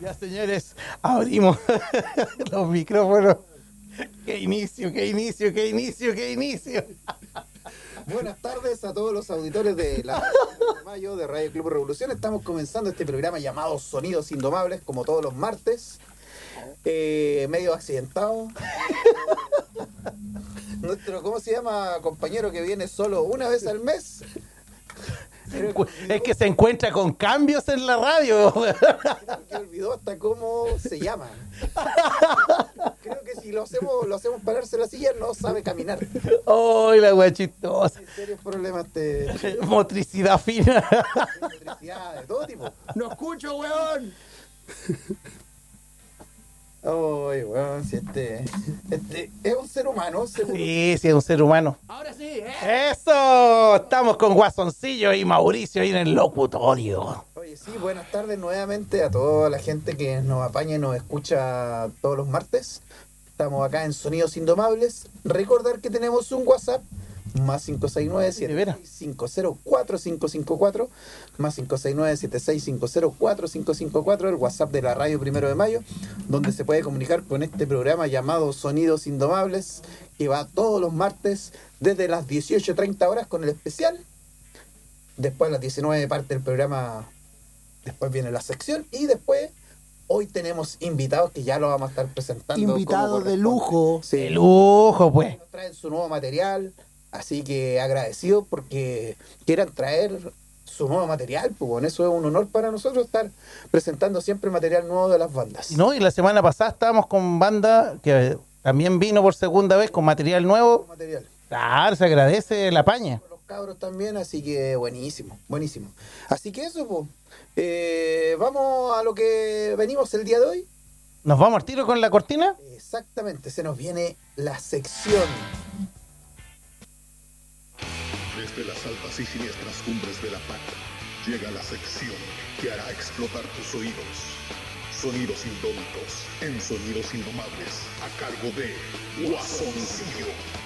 Ya, señores, abrimos los micrófonos. ¡Qué inicio, qué inicio, qué inicio, qué inicio! Buenas tardes a todos los auditores de la de Mayo de Radio Club Revolución. Estamos comenzando este programa llamado Sonidos Indomables, como todos los martes. Medio accidentado. Nuestro, ¿cómo se llama? Compañero que viene solo una vez al mes. Es que se encuentra con cambios en la radio. Creo que olvidó hasta cómo se llama. Creo que si lo hacemos pararse la silla, no sabe caminar. ¡Ay, la wea chistosa! Hay serios problemas Motricidad fina. motricidad, de todo tipo. ¡No escucho, weón! Ay, weón, si este es un ser humano, seguro. Sí, sí, es un ser humano. Ahora sí, ¿eh? ¡Eso! Estamos con Guasoncillo y Mauricio ahí en el locutorio. Oye, sí, buenas tardes nuevamente a toda la gente que nos apaña y nos escucha todos los martes. Estamos acá en Sonidos Indomables. Recordar que tenemos un WhatsApp, más 569-7650-4554, más 569-7650-4554, el WhatsApp de la radio 1 de Mayo, donde se puede comunicar con este programa llamado Sonidos Indomables, que va todos los martes desde las 18:30 horas con el especial. Después a las 19 parte el programa, después viene la sección y después hoy tenemos invitados que ya lo vamos a estar presentando. Invitados de lujo. Sí, ¡De lujo, pues! nos traen su nuevo material, así que agradecido porque quieran traer su nuevo material, pues bueno, eso es un honor para nosotros estar presentando siempre material nuevo de las bandas. No, y la semana pasada estábamos con banda que también vino por segunda vez con material nuevo. Material. Claro, se agradece la paña. Los cabros también, así que buenísimo, buenísimo. Así que eso, pues, vamos a lo que venimos el día de hoy. ¿Nos vamos al tiro con la cortina? Exactamente, se nos viene la sección. Desde las altas y siniestras cumbres de la patria llega la sección que hará explotar tus oídos. Sonidos indómitos en Sonidos Indomables, a cargo de Guasoncillo.